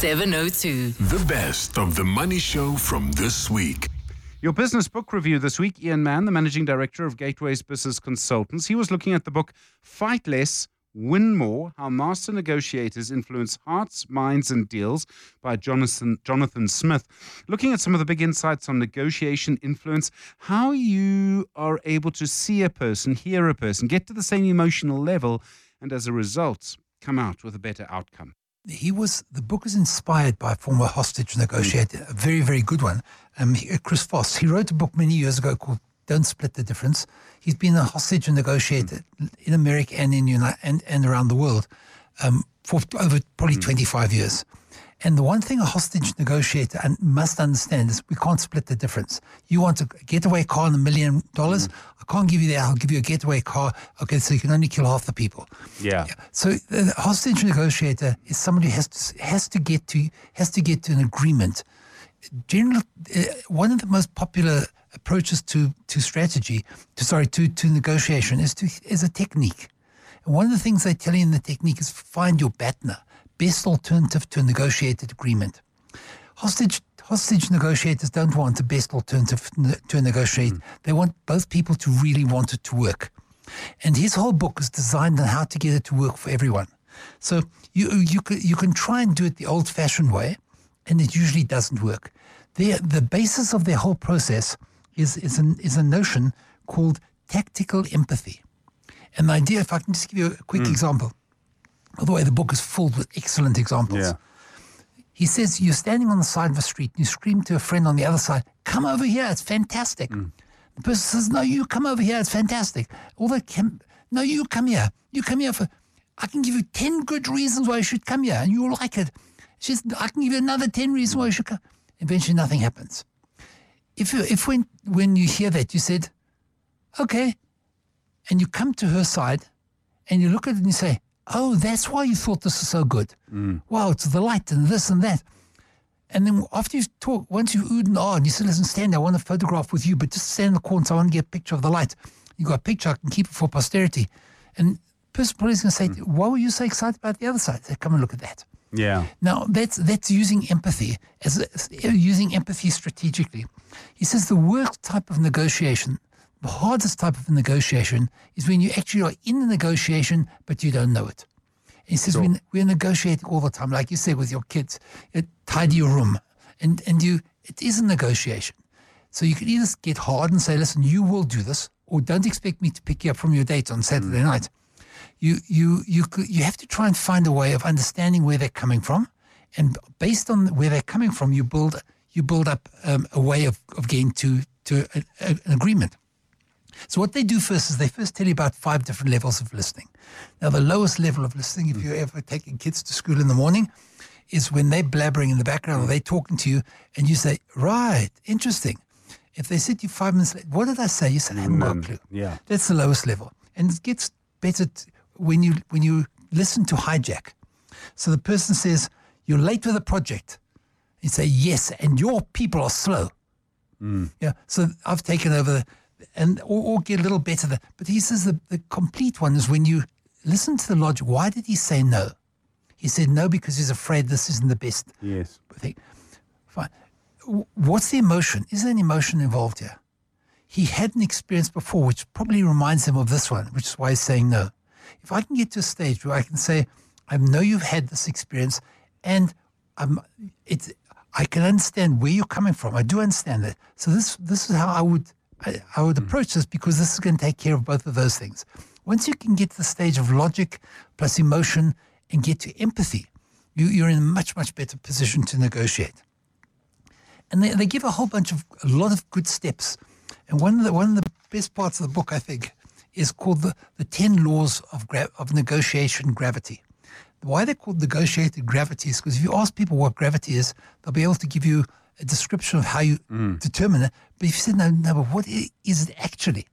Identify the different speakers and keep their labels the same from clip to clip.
Speaker 1: 702.
Speaker 2: The best of the Money Show from this week.
Speaker 3: Your business book review this week, Ian Mann, the managing director of Gateways Business Consultants. He was looking at the book Fight Less, Win More, How Master Negotiators Influence Hearts, Minds and Deals by Jonathan Smith. Looking at some of the big insights on negotiation influence, how you are able to see a person, hear a person, get to the same emotional level, and as a result, come out with a better outcome.
Speaker 4: The book is inspired by a former hostage negotiator, a very, very good one, Chris Voss. He wrote a book many years ago called Don't Split the Difference. He's been a hostage negotiator in America and and around the world for over probably 25 years. And the one thing a hostage negotiator must understand is we can't split the difference. You want a getaway car and $1 million? I can't give you that. I'll give you a getaway car. Okay, so you can only kill half the people.
Speaker 3: Yeah.
Speaker 4: So the hostage negotiator is somebody who has to get to an agreement. Generally, one of the most popular approaches to negotiation is a technique. And one of the things they tell you in the technique is find your BATNA, best alternative to a negotiated agreement. Hostage negotiators don't want the best alternative to a negotiate. They want both people to really want it to work. And his whole book is designed on how to get it to work for everyone. So you can try and do it the old-fashioned way, and it usually doesn't work. The basis of their whole process is a notion called tactical empathy. And the idea, if I can just give you a quick example. By the way, the book is full with excellent examples.
Speaker 3: Yeah.
Speaker 4: He says, you're standing on the side of a street and you scream to a friend on the other side, come over here, it's fantastic. The person says, no, you come over here, it's fantastic. No, you come here. You come here I can give you 10 good reasons why you should come here and you'll like it. She says, I can give you another 10 reasons why you should come. Eventually nothing happens. When you hear that, you said, okay, and you come to her side and you look at it and you say, oh, that's why you thought this was so good. Wow, it's the light and this and that. And then after you talk, once you've oohed and ahed, and you say, listen, stand there, I want to photograph with you, but just stand in the corner, so I want to get a picture of the light. You got a picture, I can keep it for posterity. And the person probably is going to say, why were you so excited about the other side? Say, come and look at that.
Speaker 3: Yeah.
Speaker 4: Now, that's using empathy, using empathy strategically. He says the worst type of negotiation, the hardest type of negotiation is when you actually are in the negotiation, but you don't know it. And he says we're negotiating all the time, like you said with your kids, tidy your room, and it is a negotiation. So you can either get hard and say, listen, you will do this, or don't expect me to pick you up from your date on Saturday night. You have to try and find a way of understanding where they're coming from, and based on where they're coming from, you build up a way of getting to an agreement. So what they do first is they first tell you about 5 different levels of listening. Now, the lowest level of listening, if you're ever taking kids to school in the morning, is when they're blabbering in the background or they're talking to you and you say, right, interesting. If they said to you 5 minutes later, what did I say? You said, I have no clue.
Speaker 3: Yeah.
Speaker 4: That's the lowest level. And it gets better when you listen to hijack. So the person says, you're late with the project. You say, yes, and your people are slow. Yeah. So I've taken over or get a little better. But he says the complete one is when you listen to the logic. Why did he say no? He said no because he's afraid this isn't the best thing. Fine. What's the emotion? Is there an emotion involved here? He had an experience before which probably reminds him of this one, which is why he's saying no. If I can get to a stage where I can say, I know you've had this experience and I can understand where you're coming from. I do understand that. So this is how I would approach this, because this is going to take care of both of those things. Once you can get to the stage of logic plus emotion and get to empathy, you're in a much, much better position to negotiate. And they give a lot of good steps. And one of the best parts of the book, I think, is called the 10 laws of negotiation gravity. Why they're called negotiated gravity is because if you ask people what gravity is, they'll be able to give you a description of how you determine it. But if you said, no, but what is it actually?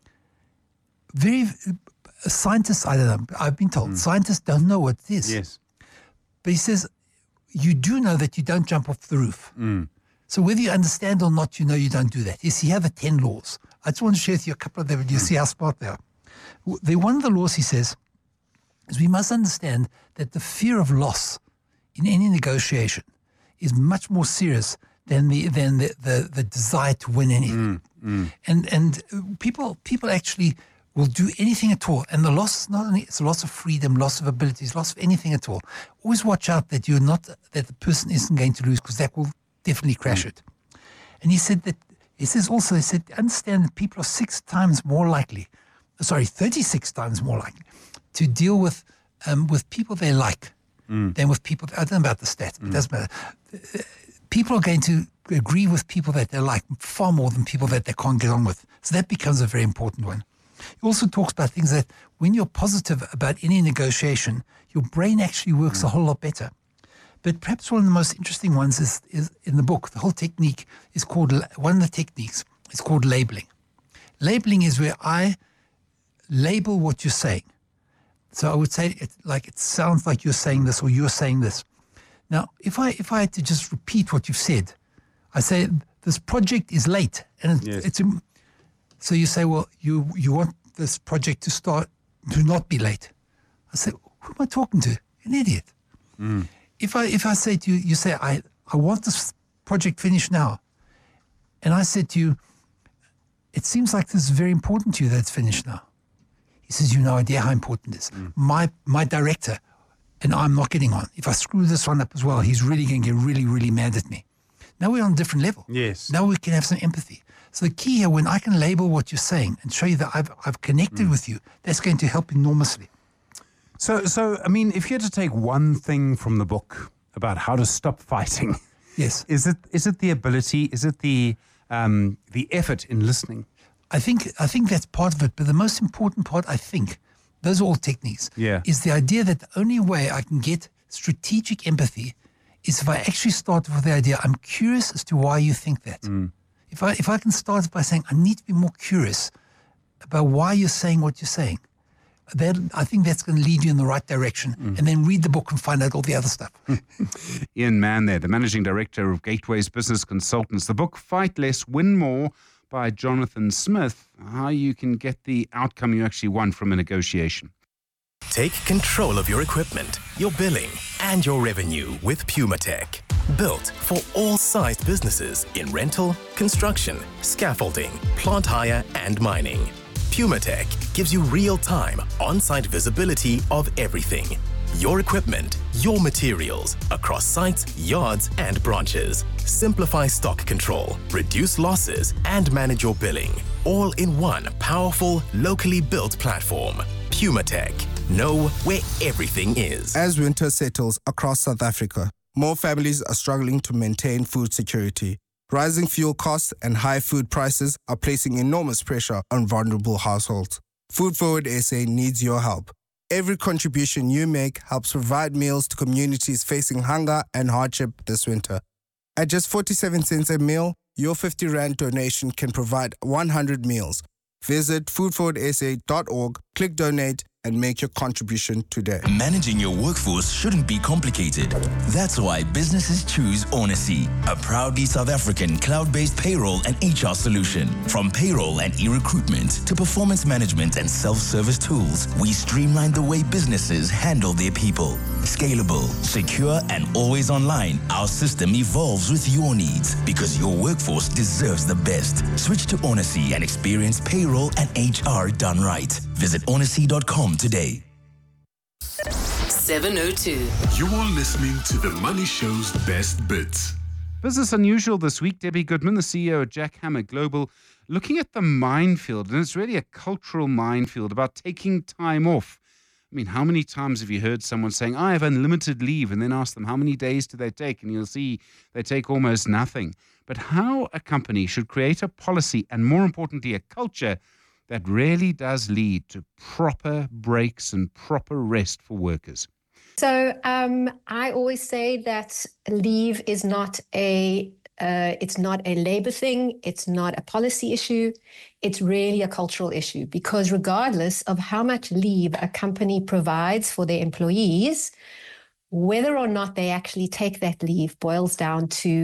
Speaker 4: Scientists, I don't know, I've been told, scientists don't know what it is.
Speaker 3: Yes.
Speaker 4: But he says, you do know that you don't jump off the roof. So whether you understand or not, you know you don't do that. You see, here are the 10 laws. I just want to share with you a couple of them, and you see how smart they are. One of the laws, he says, is we must understand that the fear of loss in any negotiation is much more serious than the desire to win anything. And people actually will do anything at all. And the loss is not only, it's a loss of freedom, loss of abilities, loss of anything at all. Always watch out that that the person isn't going to lose, because that will definitely crash it. And he said, understand that people are 36 times more likely to deal with people they like than with people, I don't know about the stats, but it doesn't matter. People are going to agree with people that they like far more than people that they can't get on with. So that becomes a very important one. He also talks about things that when you're positive about any negotiation, your brain actually works a whole lot better. But perhaps one of the most interesting ones is in the book. The whole technique is called, one of the techniques is called labeling. Labeling is where I label what you're saying. So I would say it sounds like you're saying this or you're saying this. Now, if I had to just repeat what you've said, I say this project is late, and so you say, well, you want this project to not be late. I say, who am I talking to? An idiot. If I say to you, you say, I want this project finished now, and I said to you, it seems like this is very important to you that it's finished now. He says, you have no idea how important it is. My director and I'm not getting on. If I screw this one up as well, he's really going to get really, really mad at me. Now we're on a different level.
Speaker 3: Yes.
Speaker 4: Now we can have some empathy. So the key here, when I can label what you're saying and show you that I've connected with you, that's going to help enormously.
Speaker 3: So I mean, if you had to take one thing from the book about how to stop fighting,
Speaker 4: yes,
Speaker 3: is it the ability? Is it the effort in listening?
Speaker 4: I think that's part of it. But the most important part, I think, those are all techniques.
Speaker 3: Yeah.
Speaker 4: Is the idea that the only way I can get strategic empathy is if I actually start with the idea, I'm curious as to why you think that. If I can start by saying, I need to be more curious about why you're saying what you're saying, then I think that's going to lead you in the right direction. And then read the book and find out all the other stuff.
Speaker 3: Ian Mann there, the Managing Director of Gateways Business Consultants. The book, Fight Less, Win More, by Jonathan Smith, how you can get the outcome you actually want from a negotiation.
Speaker 1: Take control of your equipment, your billing, and your revenue with PumaTech. Built for all sized businesses in rental, construction, scaffolding, plant hire, and mining. PumaTech gives you real-time, on-site visibility of everything. Your equipment, your materials, across sites, yards, and branches. Simplify stock control, reduce losses, and manage your billing. All in one powerful, locally built platform. PumaTech. Know where everything is.
Speaker 5: As winter settles across South Africa, more families are struggling to maintain food security. Rising fuel costs and high food prices are placing enormous pressure on vulnerable households. Food Forward SA needs your help. Every contribution you make helps provide meals to communities facing hunger and hardship this winter. At just 47 cents a meal, your 50 Rand donation can provide 100 meals. Visit foodforwardsa.org, click donate, and make your contribution today.
Speaker 6: Managing your workforce shouldn't be complicated. That's why businesses choose Onacy, a proudly South African cloud-based payroll and HR solution. From payroll and e-recruitment to performance management and self-service tools, we streamline the way businesses handle their people. Scalable, secure, and always online, our system evolves with your needs because your workforce deserves the best. Switch to Onacy and experience payroll and HR done right. Visit onacy.com today.
Speaker 2: 702. You're listening to The Money Show's best bits.
Speaker 3: Business Unusual this week. Debbie Goodman, the CEO of Jack Hammer Global, looking at the minefield, and it's really a cultural minefield about taking time off. I mean, how many times have you heard someone saying, I have unlimited leave, and then ask them how many days do they take, and you'll see they take almost nothing. But how a company should create a policy, and more importantly, a culture that really does lead to proper breaks and proper rest for workers.
Speaker 7: So I always say that leave is not it's not a labor thing. It's not a policy issue. It's really a cultural issue, because regardless of how much leave a company provides for their employees, whether or not they actually take that leave boils down to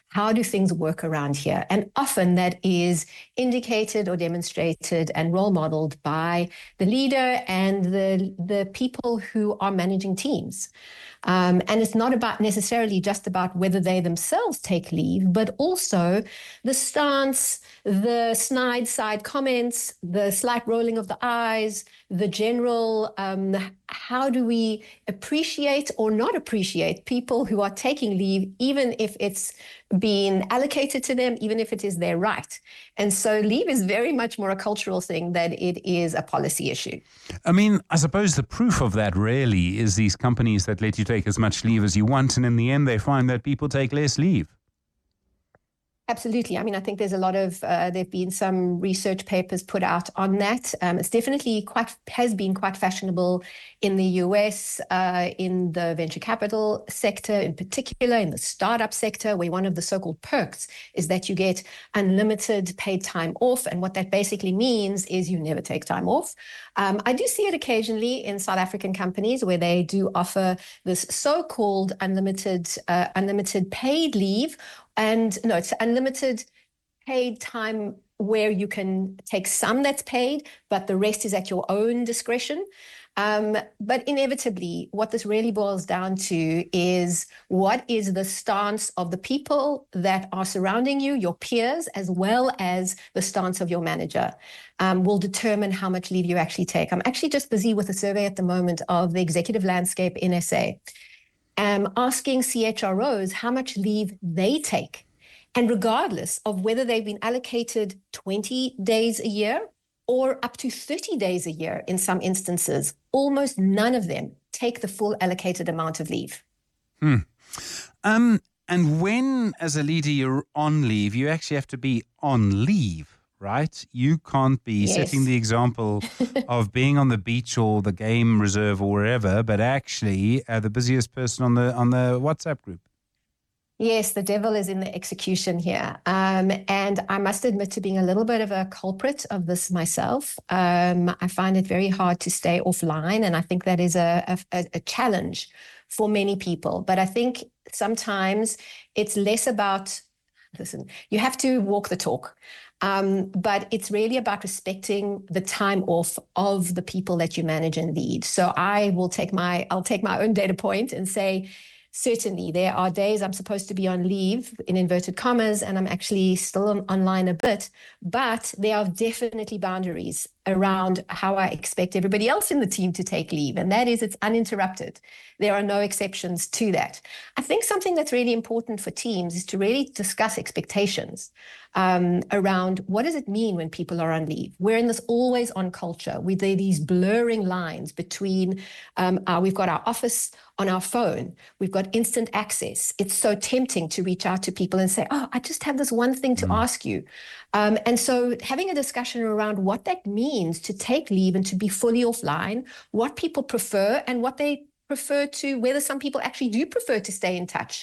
Speaker 7: how do things work around here? And often that is indicated or demonstrated and role modeled by the leader and the people who are managing teams. And it's not about necessarily just about whether they themselves take leave, but also the stance, the snide side comments, the slight rolling of the eyes, the general, how do we appreciate or not appreciate people who are taking leave, even if it's been allocated to them, even if it is their right. And so leave is very much more a cultural thing than it is a policy issue.
Speaker 3: I mean, I suppose the proof of that really is these companies that let you take as much leave as you want, and in the end they find that people take less leave.
Speaker 7: Absolutely. I mean, I think there's a lot of, there've been some research papers put out on that. It's definitely has been quite fashionable in the US, in the venture capital sector, in particular in the startup sector, where one of the so-called perks is that you get unlimited paid time off. And what that basically means is you never take time off. I do see it occasionally in South African companies where they do offer this so-called unlimited paid leave. And no, it's unlimited paid time where you can take some that's paid, but the rest is at your own discretion. But inevitably, what this really boils down to is what is the stance of the people that are surrounding you, your peers, as well as the stance of your manager, will determine how much leave you actually take. I'm actually just busy with a survey at the moment of the executive landscape in SA. Asking CHROs how much leave they take. And regardless of whether they've been allocated 20 days a year or up to 30 days a year in some instances, almost none of them take the full allocated amount of leave.
Speaker 3: And when, as a leader, you're on leave, you actually have to be on leave, right? You can't be setting the example of being on the beach or the game reserve or wherever, but actually the busiest person on the WhatsApp group.
Speaker 7: Yes, the devil is in the execution here. And I must admit to being a little bit of a culprit of this myself. I find it very hard to stay offline, and I think that is a challenge for many people. But I think sometimes it's less about, listen, you have to walk the talk. But it's really about respecting the time off of the people that you manage and lead. So I'll take my own data point and say, certainly there are days I'm supposed to be on leave, in inverted commas, and I'm actually still online a bit, but there are definitely boundaries around how I expect everybody else in the team to take leave. And that is, it's uninterrupted. There are no exceptions to that. I think something that's really important for teams is to really discuss expectations around what does it mean when people are on leave. We're in this always on culture. There are these blurring lines between, we've got our office on our phone, we've got instant access. It's so tempting to reach out to people and say, oh, I just have this one thing to ask you. And so having a discussion around what that means to take leave and to be fully offline, what people prefer and what they prefer to, whether some people actually do prefer to stay in touch.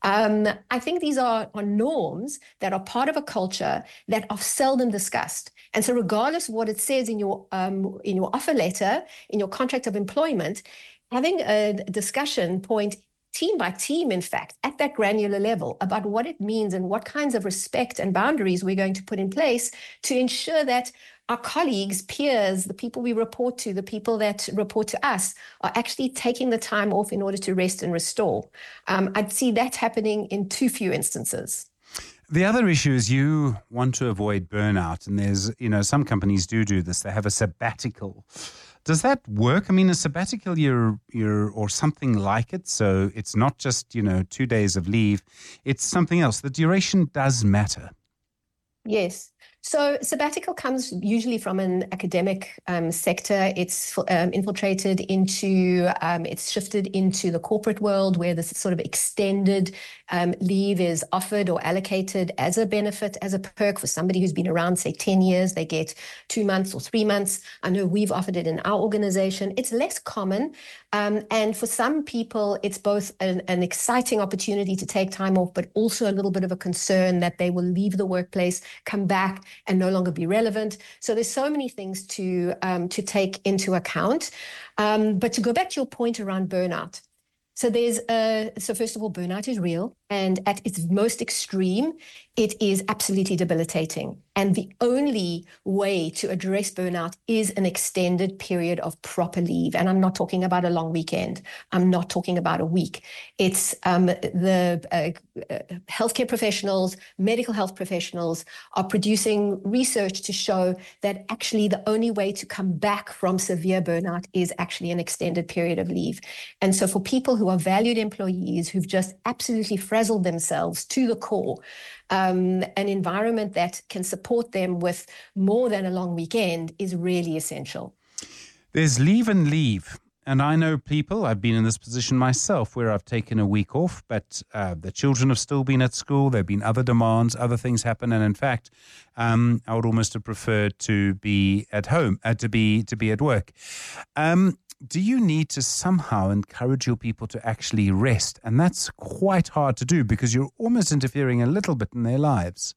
Speaker 7: I think these are norms that are part of a culture that are seldom discussed. And so regardless of what it says in your offer letter, in your contract of employment, having a discussion point team by team, in fact, at that granular level about what it means and what kinds of respect and boundaries we're going to put in place to ensure that our colleagues, peers, the people we report to, the people that report to us are actually taking the time off in order to rest and restore. I'd see that happening in too few instances.
Speaker 3: The other issue is you want to avoid burnout, and there's, some companies do this. They have a sabbatical. Does that work? I mean, a sabbatical year or something like it. So it's not just, 2 days of leave. It's something else. The duration does matter.
Speaker 7: Yes. So sabbatical comes usually from an academic sector. It's infiltrated into, it's shifted into the corporate world where this sort of extended leave is offered or allocated as a benefit, as a perk for somebody who's been around, say, 10 years. They get 2 months or 3 months. I know we've offered it in our organization. It's less common. And for some people, it's both an exciting opportunity to take time off, but also a little bit of a concern that they will leave the workplace, come back, and no longer be relevant. So there's so many things to take into account. But to go back to your point around burnout, So so first of all, burnout is real. And at its most extreme, it is absolutely debilitating. And the only way to address burnout is an extended period of proper leave. And I'm not talking about a long weekend. I'm not talking about a week. It's the healthcare professionals, medical health professionals are producing research to show that actually the only way to come back from severe burnout is actually an extended period of leave. And so for people who are valued employees who've just absolutely frazzled themselves to the core, an environment that can support them with more than a long weekend is really essential.
Speaker 3: There's leave and leave. And I know people, I've been in this position myself where I've taken a week off, but the children have still been at school. There have been other demands, other things happen. And in fact, I would almost have preferred to be at home, to be at work. Do you need to somehow encourage your people to actually rest? And that's quite hard to do because you're almost interfering a little bit in their lives.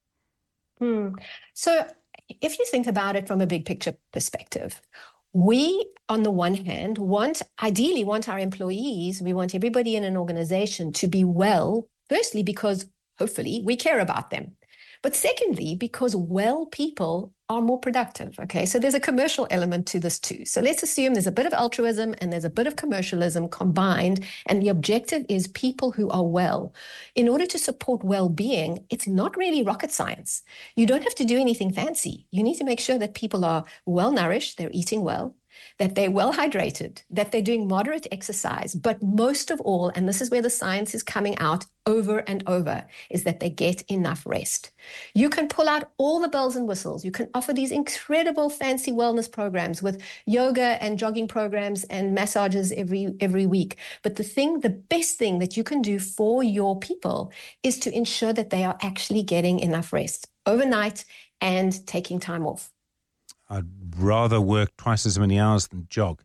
Speaker 7: So if you think about it from a big picture perspective, we, on the one hand, ideally want our employees, we want everybody in an organization to be well, firstly, because hopefully we care about them. But secondly, because well people are more productive, okay? So there's a commercial element to this too. So let's assume there's a bit of altruism and there's a bit of commercialism combined, and the objective is people who are well. In order to support well-being, it's not really rocket science. You don't have to do anything fancy. You need to make sure that people are well-nourished, they're eating well, that they're well hydrated, that they're doing moderate exercise, but most of all, and this is where the science is coming out over and over, is that they get enough rest. You can pull out all the bells and whistles. You can offer these incredible fancy wellness programs with yoga and jogging programs and massages every week. But the best thing that you can do for your people is to ensure that they are actually getting enough rest overnight and taking time off.
Speaker 3: I'd rather work twice as many hours than jog.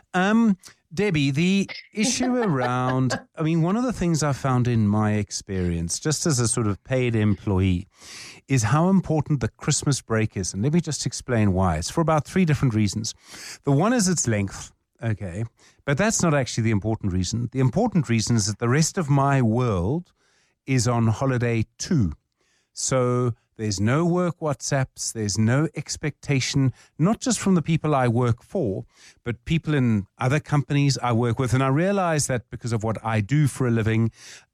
Speaker 3: Debbie, the issue around, one of the things I found in my experience, just as a sort of paid employee, is how important the Christmas break is. And let me just explain why. It's for about 3 different reasons. The one is its length, okay, but that's not actually the important reason. The important reason is that the rest of my world is on holiday too. So there's no work WhatsApps, there's no expectation, not just from the people I work for, but people in other companies I work with. And I realize that because of what I do for a living,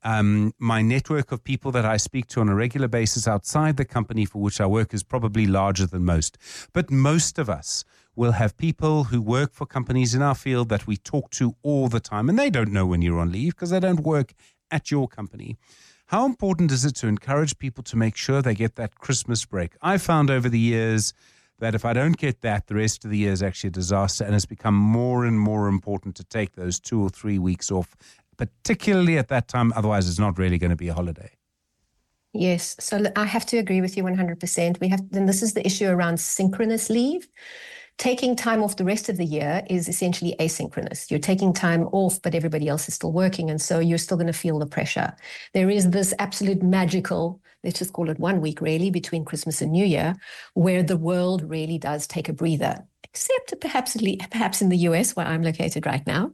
Speaker 3: my network of people that I speak to on a regular basis outside the company for which I work is probably larger than most. But most of us will have people who work for companies in our field that we talk to all the time, and they don't know when you're on leave because they don't work at your company. How important is it to encourage people to make sure they get that Christmas break? I found over the years that if I don't get that, the rest of the year is actually a disaster, and it's become more and more important to take those 2 or 3 weeks off, particularly at that time. Otherwise, it's not really going to be a holiday.
Speaker 7: Yes. So I have to agree with you 100%. And this is the issue around synchronous leave. Taking time off the rest of the year is essentially asynchronous. You're taking time off, but everybody else is still working. And so you're still going to feel the pressure. There is this absolute magical, let's just call it 1 week really, between Christmas and New Year, where the world really does take a breather, except perhaps in the US where I'm located right now.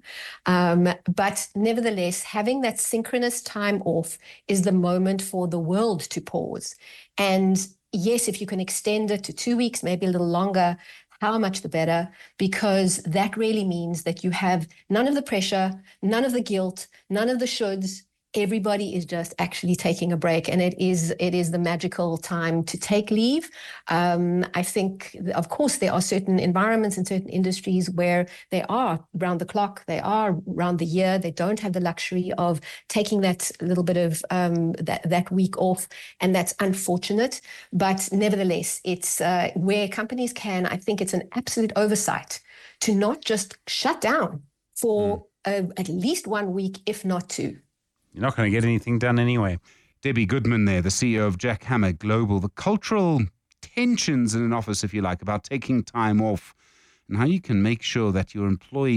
Speaker 7: But nevertheless, having that synchronous time off is the moment for the world to pause. And yes, if you can extend it to 2 weeks, maybe a little longer, how much the better, because that really means that you have none of the pressure, none of the guilt, none of the shoulds. Everybody is just actually taking a break, and it is the magical time to take leave. I think, of course, there are certain environments and certain industries where they are round the clock, they are round the year. They don't have the luxury of taking that little bit of that week off, and that's unfortunate. But nevertheless, it's where companies can. I think it's an absolute oversight to not just shut down for at least 1 week, if not 2.
Speaker 3: You're not going to get anything done anyway. Debbie Goodman there, the CEO of Jack Hammer Global. The cultural tensions in an office, if you like, about taking time off and how you can make sure that your employees